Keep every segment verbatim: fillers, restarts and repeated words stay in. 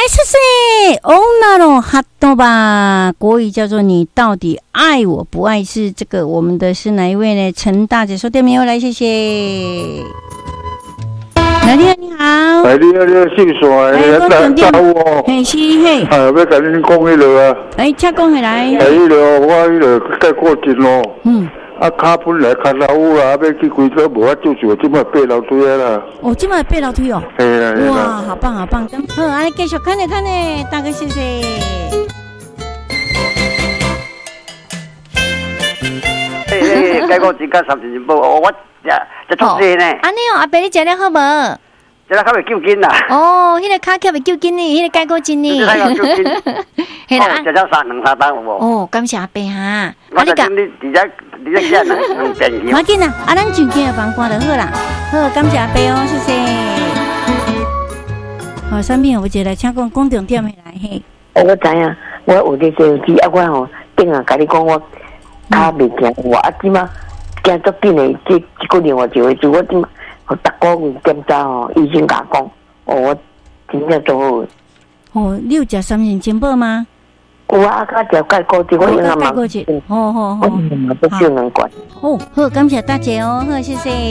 谢谢。欧那罗哈多吧，国语叫做你到底爱我不爱？是这个我们的是哪一位呢？陈大姐说对没有？来，谢谢。来，你好，你好。 哎，你好，你好，姓孙， 哎， 打打我。 嘿，是嘿。 哎，要甲恁讲迄落啊。 哎，请讲下来。 哎，迄落我迄落改过筋咯。 嗯。 啊，脚本来脚老有啦，要去规则无法做做，即摆爬楼梯啊啦。 哦，即摆爬楼梯哦。 嘿啦。 哇，好棒好棒！好，安尼继续看咧看咧，大哥谢谢。 嘿嘿，改过筋甲三斤半，我食食足济呢。 安尼哦，阿伯你食了好无？ 食了较袂救筋啦。 哦，迄个脚脚袂救筋呢，迄个改过筋呢。 嘿啦，食了三两三单有无？ 哦，感谢阿伯哈。 我就讲你直接直接见两两便宜。 要紧啦，啊，咱上去的房挂就好啦。好，感谢阿伯哦，谢谢。好，产品我一来，请讲讲重点的来嘿。 我知影，我有咧手机啊，我吼顶下甲你讲，我脚袂行，我啊即马行足紧的，即即个电话就会做，我即马我逐个月检查吼，医生甲我讲，哦，我真正做好。 哦，你有食三型金宝吗？ 有啊，甲食钙固质，我用啊嘛。 钙固质，好好好。 我用嘛不少两罐。 哦，好，感谢大姐哦，好，谢谢。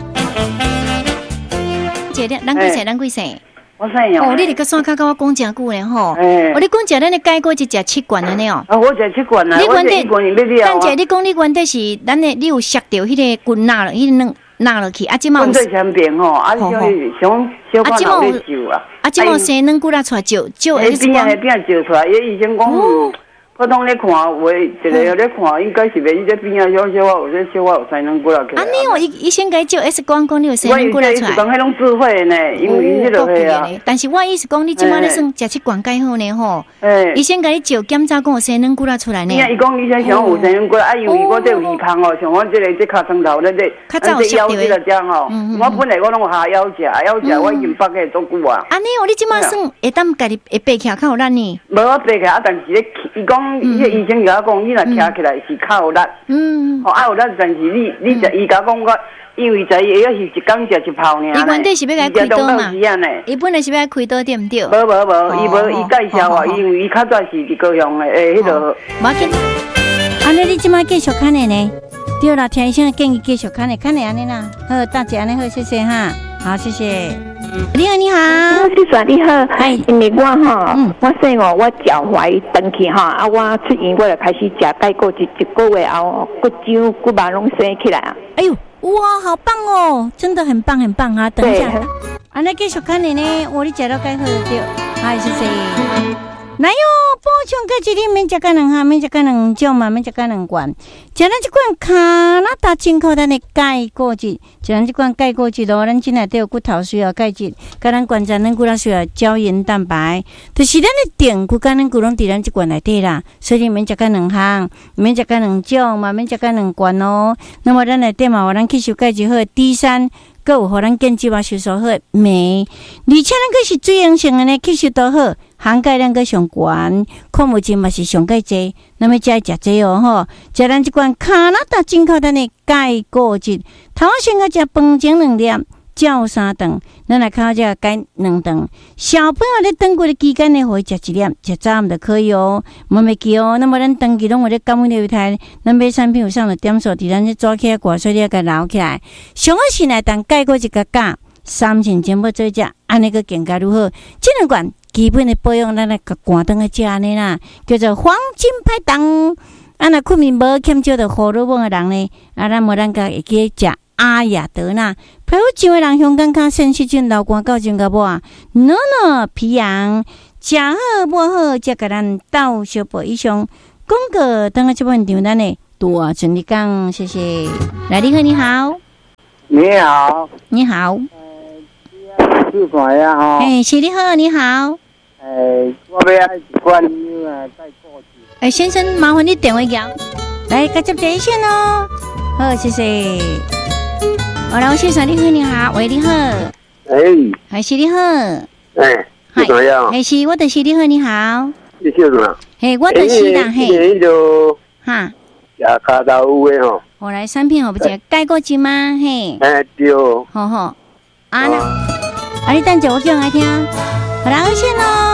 姐，咱几岁？咱几岁？ 我啥样？ 哦，你伫个山脚甲我讲真久咧吼。哦，你讲食咱的钙固质食七罐安尼哦。 啊，我食七罐啊。 你原底， 但姐，你讲你原底是咱的，你有削掉迄个棍纳了，迄个纳落去，啊，即嘛有。棍产品吼，啊，想想小可脑咧烧啊。 啊，即毛生软骨啦，出来照照 X 光。 边边照出来，伊医生讲。普通咧看，我一个咧看，应该是袂伊这边啊，小小啊，有这小啊，有三两骨啦起来。啊， 你哦，医医生甲伊照 X 光，讲你有三两骨啦出来。 我讲迄种智慧呢，因为伊迄落去啊。 但是我意思讲，你即摆咧算食七罐钙好呢吼。诶。医生甲你照检查，讲有三两骨啦出来呢。 伊伊讲医生想有三两骨，啊，因为我这有耳旁哦，像我这个这脚床头咧这， 较早这腰这个这吼，我本来我拢有下腰食，腰食我已经放个足久啊。 安尼哦，你即摆算会当家己会爬起来较有力呢？ 无我爬起来，但是咧，伊讲伊个医生。甲我讲，你若徛起来是较有力，嗯，吼，啊有力，但是你你食伊甲讲我，因为在伊也是一工食一泡尔。 伊原底是要来开刀嘛？伊本来是要来开刀，对毋对？ 无无无，伊无伊介绍我，因为伊较早是伫高雄的，诶，迄个。 无紧，安尼你即摆继续看的呢？对啦，听医生的建议继续看的，看的安尼啦。好，大姐安尼好，谢谢哈，好，谢谢。你好，你好， 你说你好，哎，因为我哈，嗯，我说哦，我脚踝长去哈，啊，我出院我就开始食钙固质，一个月后骨浆骨麻拢生起来啊。 哎呦，哇，好棒哦，真的很棒很棒啊！等一下，啊，那继续看你呢，我你食到钙好对，好，谢谢。来哟，补充钙质你免食钙两下，免食钙两种嘛，免食钙两罐。食咱这罐加拿大进口咱的钙固质，食咱这罐钙固质咯，咱今内底有骨头需要钙质，甲咱关节咱骨头需要胶原蛋白，就是咱的电骨甲咱骨拢伫咱这罐内底啦。所以免食钙两项，免食钙两种嘛，免食钙两罐哦。那么咱内底嘛，有咱吸收钙质好的 D 三。佮有互咱腱肌肉收缩好镁，而且咱佮是水溶性的呢，吸收都好，含钙量佮上悬，矿物质嘛是上介济，那么才食这哦吼，食咱即罐加拿大进口咱的钙固质，头仔先佮食饭前两粒，照三顿，咱来靠这钙两顿。小朋友咧长过的期间呢，可以食一粒，食早暗就可以哦，莫袂记哦。那么咱长期拢有咧感染流肽，咱买产品有上了点数，伫咱这抓起来挂水咧，甲捞起来。上好是来当钙过一个价，三千钱要做食，安尼个更加如何？这两罐基本的保养，咱来甲关灯个食安尼啦，叫做黄金拍档。啊，若困眠无欠少着荷尔蒙的人呢，啊，咱无咱甲会记食。阿雅德纳，皮肤上的人香港较肾细菌、流汗、高症甲无啊，暖暖皮痒，食好无好，才甲咱斗小宝以上。广告等下这本场咱的多顺利讲，谢谢。来，你好，你好， 你好， 你好， 呃，是谁呀？哈， 哎，是你好，你好， 哎，我要爱一罐呃钙固质。 哎，先生，麻烦你电话摇，来，接接一线哦。好，谢谢。好了，我先生你好，你好，喂，你好， 哎， 还是你好， 哎，是怎样？ 哎，是，我就是你好，你好， 你叫什么？ 嘿，我就是啦，嘿， 迄个哈， 牙卡豆有诶吼， 我来产品，我不是钙固质吗？嘿， 哎对， 好好，啊那，啊你等下我叫来听，好啦，先咯。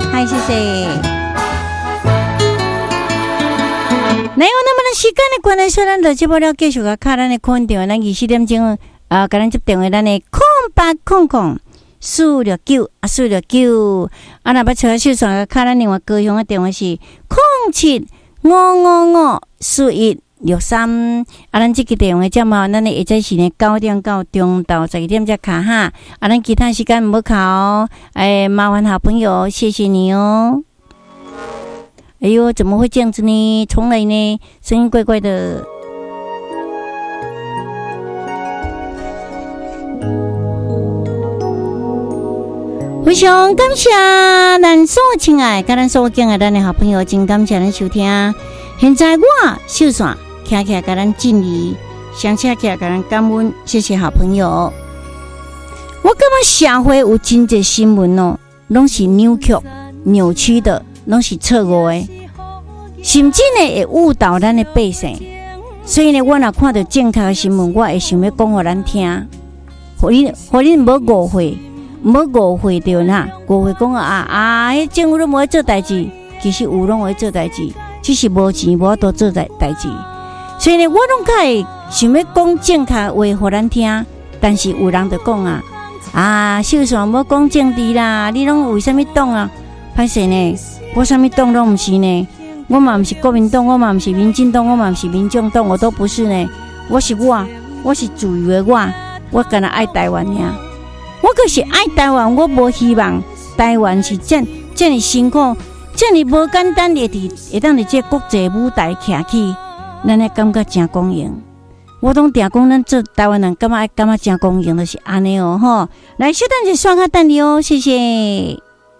嗨，谢谢。那有那么的时间的关系，说咱就节目了，继续个卡咱的空电话，咱二四点钟啊，甲咱接电话，咱的空八空空四六九啊，四六九啊，若要找小爽，卡咱另外高雄的电话是空七五五五四一六三啊，咱这个电话节目，咱的下载是呢九点到中到十二点才卡哈，啊，咱其他时间唔好卡哦，哎，麻烦好朋友，谢谢你哦。哎呦，怎么会这样子呢？重来呢，声音怪怪的。非常感谢咱所有亲爱，甲咱所有敬爱咱的好朋友，真感谢咱收听。现在我秀爽，徛起来甲咱敬礼，想起来甲咱感恩，谢谢好朋友。我感觉社会有真侪新闻哦，拢是扭曲、扭曲的。拢是错误的，甚至呢会误导咱的百姓。所以呢，我若看到正确的新闻，我会想要讲互咱听，互恁互恁无误会，无误会着呐，误会讲啊啊，迄政府都无在做代志，其实有拢会做代志，只是无钱无法度做代代志。所以呢，我拢较会想要讲正确话互咱听，但是有人就讲啊啊，秀爽无讲政治啦，你拢为什么党啊？歹势呢？我啥物党拢毋是呢，我嘛毋是国民党，我嘛毋是民进党，我嘛毋是民众党，我都不是呢。我是我，我是自由的我，我干那爱台湾呀。我可是爱台湾，我无希望台湾是这这么辛苦，这么无简单的伫会当伫这国际舞台徛起，咱会感觉真公平。我拢定讲，咱做台湾人感觉爱感觉真公平，就是安尼哦吼。来，小等者刷卡等你哦，谢谢。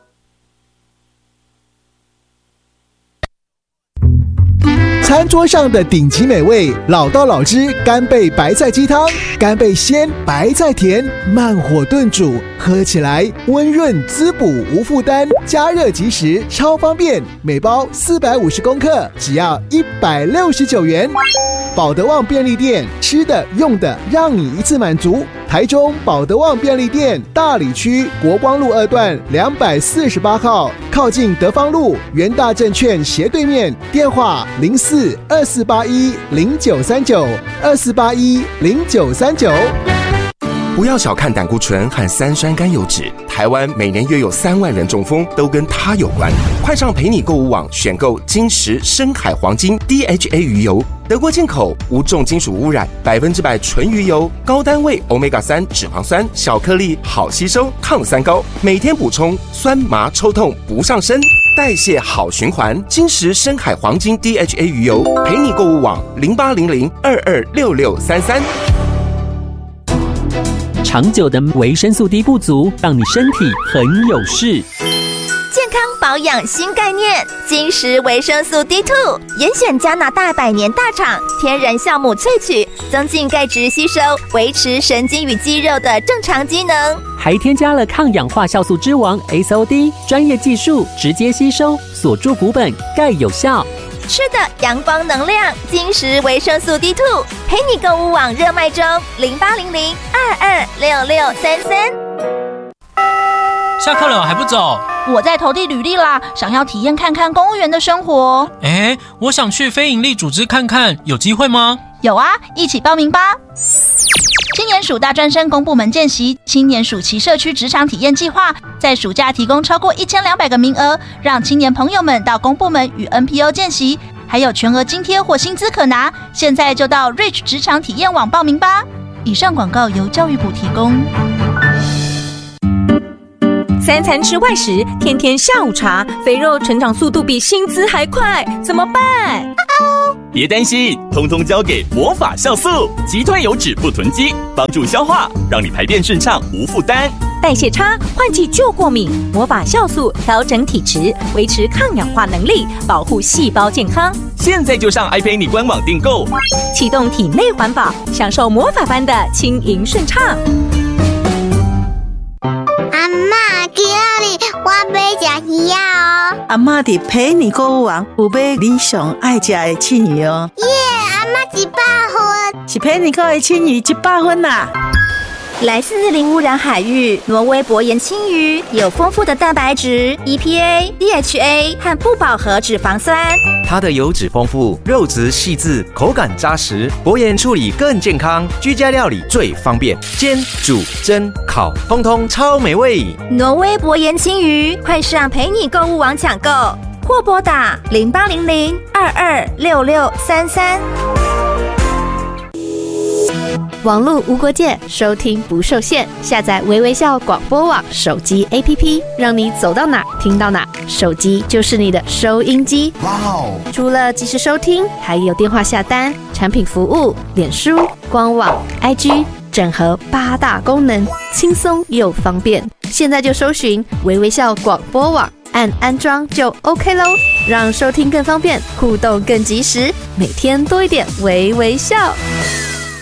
餐桌上的顶级美味，老道老汁干贝白菜鸡汤，干贝鲜，白菜甜，慢火炖煮，喝起来温润滋补，无负担，加热即食，超方便。每包四百五十公克，只要一百六十九元。保德旺便利店，吃的用的让你一次满足。台中保德旺便利店大里区国光路二段两百四十八号，靠近德芳路元大证券斜对面，电话零四二四八一零九三九二四八一零九三九。 不要小看胆固醇和三酸甘油酯，台湾每年约有三万人中风，都跟它有关。快上陪你购物网选购金石深海黄金 D H A 鱼油，德国进口，无重金属污染，百分之百纯鱼油，高单位 欧米伽三 脂肪酸，小颗粒，好吸收，抗三高，每天补充，酸麻抽痛不上身，代谢好循环。金石深海黄金 D H A 鱼油，陪你购物网零八零零二二六六三三。 长久的维生素 D 不足，让你身体很有事。 健康保养新概念，金石维生素 D 二 严选加拿大百年大厂天然酵母萃取，增进钙质吸收，维持神经与肌肉的正常机能， 还添加了抗氧化酵素之王 S O D， 专业技术直接吸收，锁住骨本，钙有效。 吃的阳光能量，金石维生素 D 二 陪你购物网热卖中，零八零零二二六六三三。 下课了还不走？ 我在投递履历啦，想要体验看看公务员的生活。 哎，我想去非营利组织看看，有机会吗？ 有啊，一起报名吧！青年署大专生公部门见习，青年暑期社区职场体验计划，在暑假提供超过一千两百个名额，让青年朋友们到公部门与 N P O 见习，还有全额津贴或薪资可拿。现在就到 Reach 职场体验网报名吧。以上广告由教育部提供。 三餐吃外食，天天下午茶，肥肉成长速度比薪资还快，怎么办？ 别担心，通通交给魔法酵素，击退油脂不囤积，帮助消化，让你排便顺畅无负担。 代谢差，换季就过敏，魔法酵素调整体质，维持抗氧化能力，保护细胞健康。 现在就上 iPay 官网订购， 启动体内环保，享受魔法般的轻盈顺畅。 阿嬷，今日我要吃鱼哦。 阿嬷伫陪你购物网有买你上爱吃的青鱼哦。 耶，阿嬷一百分， 是陪你购的青鱼一百分啦。 来自零污染海域，挪威薄盐青鱼有丰富的蛋白质、E P A、D H A 和不饱和脂肪酸。 它的油脂丰富，肉质细致，口感扎实，薄盐处理更健康，居家料理最方便，煎、煮、蒸、烤，通通超美味。 挪威薄盐青鱼，快上陪你购物网抢购，或拨打零八零零二二六六三三。 网络无国界，收听不受限。下载微微笑广播网手机 A P P， 让你走到哪听到哪，手机就是你的收音机。哇哦！除了即时收听，还有电话下单、产品服务、脸书、官网、I G， 整合八大功能，轻松又方便。现在就搜寻微微笑广播网，按安装就 OK 咯，让收听更方便，互动更及时，每天多一点微微笑。